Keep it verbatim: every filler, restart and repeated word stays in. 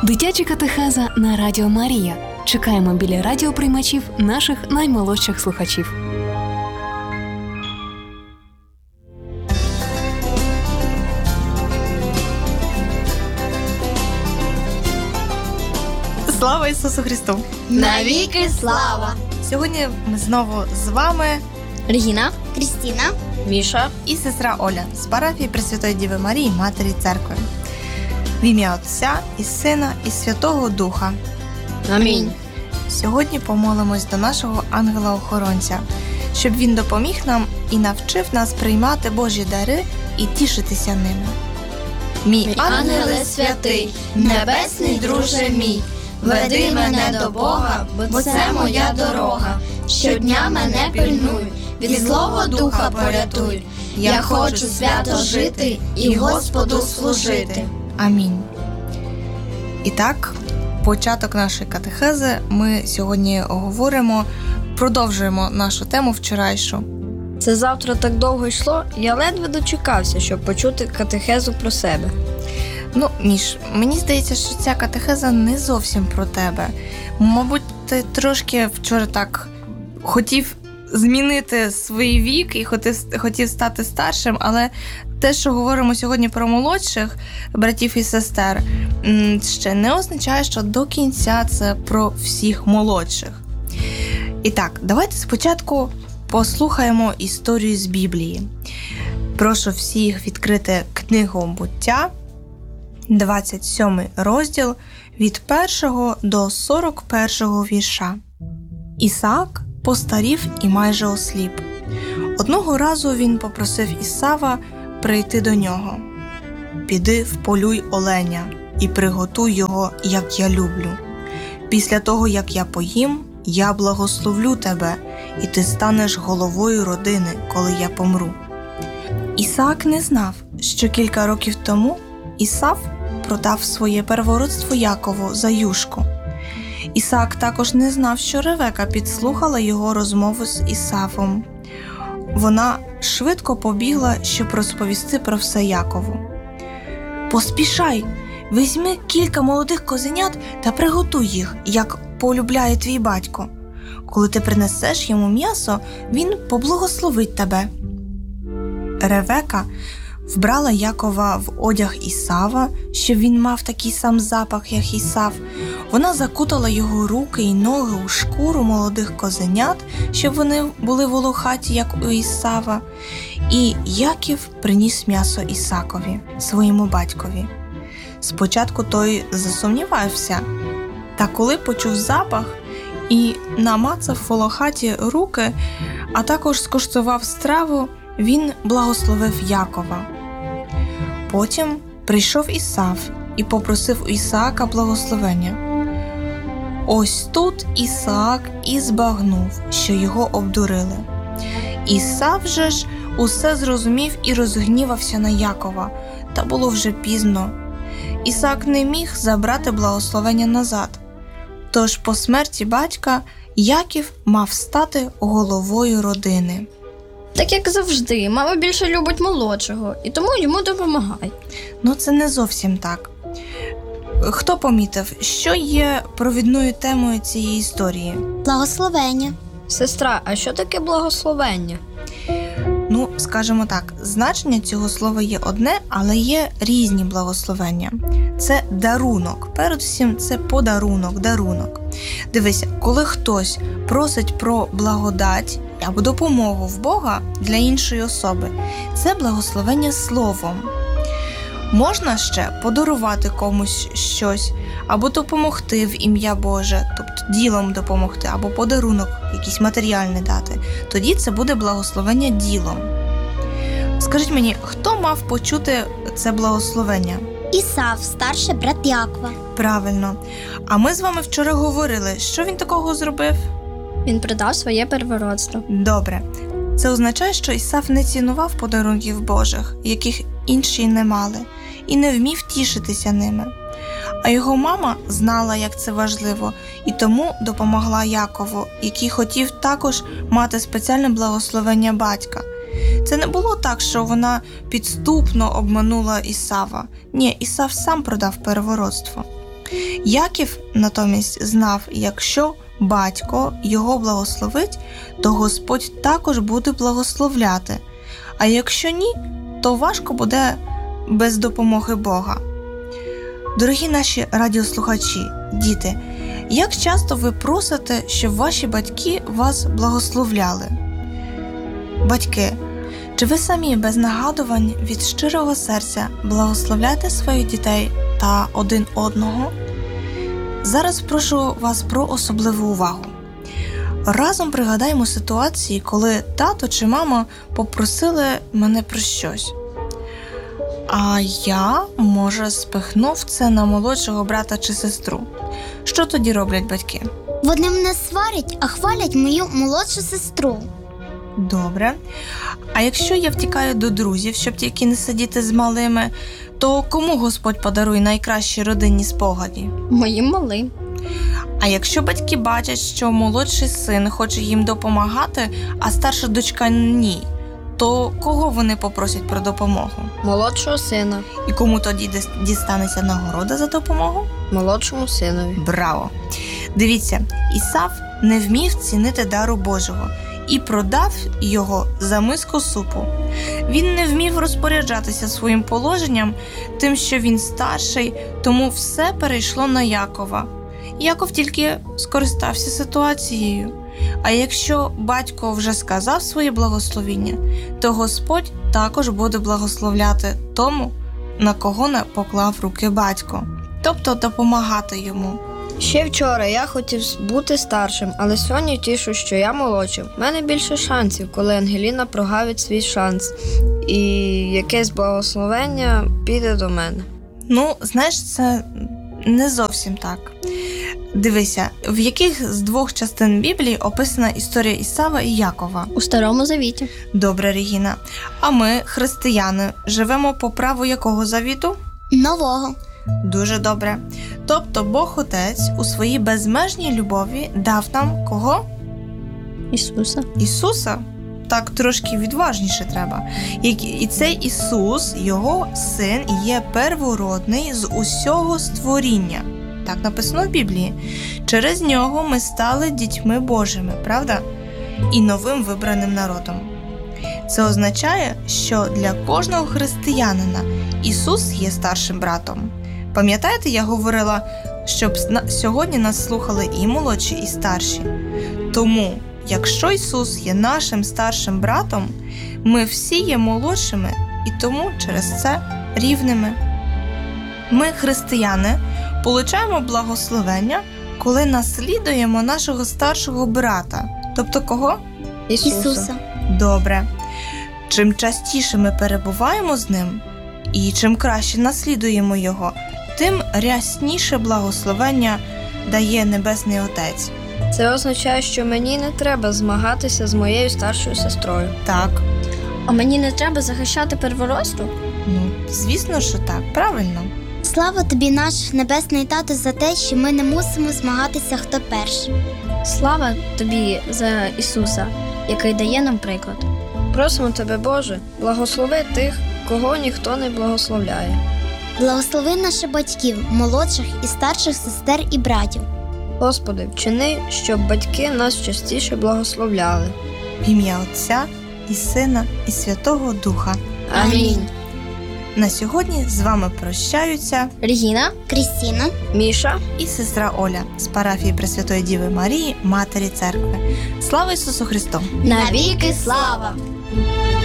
Дитяча катехеза на Радіо Марія. Чекаємо біля радіоприймачів наших наймолодших слухачів. Слава Ісусу Христу! Навіки слава! Сьогодні ми знову з вами Регіна, Крістіна, Міша і сестра Оля з парафії Пресвятої Діви Марії, Матері Церкви. В ім'я Отця і Сина і Святого Духа. Амінь. Сьогодні помолимось до нашого ангела-охоронця, щоб він допоміг нам і навчив нас приймати Божі дари і тішитися ними. Мій ангеле святий, небесний друже мій, веди мене до Бога, бо це моя дорога. Щодня мене пильнуй, від злого духа порятуй. Я хочу свято жити і Господу служити. Амінь. І так, початок нашої катехези ми сьогодні говоримо, продовжуємо нашу тему вчорайшу. Це завтра так довго йшло, я ледве дочекався, щоб почути катехезу про себе. Ну, Міш, мені здається, що ця катехеза не зовсім про тебе. Мабуть, ти трошки вчора так хотів змінити свій вік і хотів, хотів стати старшим, але те, що говоримо сьогодні про молодших братів і сестер, ще не означає, що до кінця це про всіх молодших. І так, давайте спочатку послухаємо історію з Біблії. Прошу всіх відкрити книгу «Буття», двадцять сьомий розділ, від першого до сорок першого вірша. Ісаак постарів і майже осліп. Одного разу він попросив Ісава прийти до нього. «Піди вполюй оленя і приготуй його, як я люблю. Після того, як я поїм, я благословлю тебе, і ти станеш головою родини, коли я помру». Ісаак не знав, що кілька років тому Ісав продав своє первородство Якову за юшку. Ісаак також не знав, що Ревека підслухала його розмову з Ісавом. Вона швидко побігла, щоб розповісти про все Якову. «Поспішай, візьми кілька молодих козенят та приготуй їх, як полюбляє твій батько. Коли ти принесеш йому м'ясо, він поблагословить тебе». Ревека вбрала Якова в одяг Ісава, щоб він мав такий сам запах, як Ісав. Вона закутала його руки і ноги у шкуру молодих козенят, щоб вони були волохаті, як у Ісава. І Яків приніс м'ясо Ісакові, своєму батькові. Спочатку той засумнівався, та коли почув запах і намацав волохаті руки, а також скуштував страву, він благословив Якова. Потім прийшов Ісав і попросив у Ісаака благословення. Ось тут Ісаак і збагнув, що його обдурили. Ісав же ж усе зрозумів і розгнівався на Якова, та було вже пізно. Ісаак не міг забрати благословення назад. Тож по смерті батька Яків мав стати головою родини. Так як завжди, мама більше любить молодшого, і тому йому допомагай. Ну, це не зовсім так. Хто помітив, що є провідною темою цієї історії? Благословення. Сестра, а що таке благословення? Ну, скажімо так, значення цього слова є одне, але є різні благословення. Це дарунок. Передусім, це подарунок, дарунок. Дивися, коли хтось просить про благодать або допомогу в Бога для іншої особи, це благословення словом. Можна ще подарувати комусь щось, або допомогти в ім'я Боже, тобто ділом допомогти, або подарунок якийсь матеріальний дати. Тоді це буде благословення ділом. Скажіть мені, хто мав почути це благословення? Ісав, старший брат Якова. Правильно. А ми з вами вчора говорили, що він такого зробив? Він продав своє первородство. Добре. Це означає, що Ісав не цінував подарунків Божих, яких інші не мали, і не вмів тішитися ними. А його мама знала, як це важливо, і тому допомогла Якову, який хотів також мати спеціальне благословення батька. Це не було так, що вона підступно обманула Ісава. Ні, Ісав сам продав первородство. Яків натомість знав, якщо батько його благословить, то Господь також буде благословляти. А якщо ні, то важко буде без допомоги Бога. Дорогі наші радіослухачі, діти, як часто ви просите, щоб ваші батьки вас благословляли? Батьки, чи ви самі без нагадувань від щирого серця благословляєте своїх дітей та один одного? Зараз прошу вас про особливу увагу. Разом пригадаємо ситуації, коли тато чи мама попросили мене про щось. А я, може, спихнув це на молодшого брата чи сестру. Що тоді роблять батьки? Вони мене сварять, а хвалять мою молодшу сестру. Добре. А якщо я втікаю до друзів, щоб тільки не сидіти з малими, то кому Господь подарує найкращі родинні спогади? Моїм малим. А якщо батьки бачать, що молодший син хоче їм допомагати, а старша дочка ні, то кого вони попросять про допомогу? Молодшого сина. І кому тоді дис- дістанеться нагорода за допомогу? Молодшому синові. Браво! Дивіться, Ісав не вмів цінити дару Божого і продав його за миску супу. Він не вмів розпоряджатися своїм положенням, тим, що він старший, тому все перейшло на Якова. Яков тільки скористався ситуацією. А якщо батько вже сказав своє благословіння, то Господь також буде благословляти тому, на кого не поклав руки батько, тобто допомагати йому. Ще вчора я хотів бути старшим, але сьогодні тішу, що я молодшим. У мене більше шансів, коли Ангеліна прогавить свій шанс, і якесь благословення піде до мене. Ну, знаєш, це не зовсім так. Дивися, в яких з двох частин Біблії описана історія Ісава і Якова? У Старому Завіті. Добре, Регіна. А ми, християни, живемо по праву якого завіту? Нового. Дуже добре. Тобто Бог Отець у своїй безмежній любові дав нам кого? Ісуса. Ісуса? Так трошки відважніше треба. І цей Ісус, його син, є первородний з усього створіння. Так написано в Біблії. Через нього ми стали дітьми Божими, правда? І новим вибраним народом. Це означає, що для кожного християнина Ісус є старшим братом. Пам'ятаєте, я говорила, щоб сьогодні нас слухали і молодші, і старші. Тому, якщо Ісус є нашим старшим братом, ми всі є молодшими і тому через це рівними. Ми, християни, получаємо благословення, коли наслідуємо нашого старшого брата. Тобто кого? Ісуса. Ісуса. Добре. Чим частіше ми перебуваємо з ним, і чим краще наслідуємо його, тим рясніше благословення дає Небесний Отець. Це означає, що мені не треба змагатися з моєю старшою сестрою. Так. А мені не треба захищати первородство? Ну, звісно, що так, правильно. Слава тобі, наш небесний тато, за те, що ми не мусимо змагатися, хто перший. Слава тобі за Ісуса, який дає нам приклад. Просимо тебе, Боже, благослови тих, кого ніхто не благословляє. Благослови наших батьків, молодших і старших сестер і братів. Господи, вчини, щоб батьки нас частіше благословляли. В ім'я Отця і Сина і Святого Духа. Амінь. На сьогодні з вами прощаються Регіна, Крістіна. Міша. і сестра Оля з парафії Пресвятої Діви Марії, Матері Церкви. Слава Ісусу Христу! Навіки слава!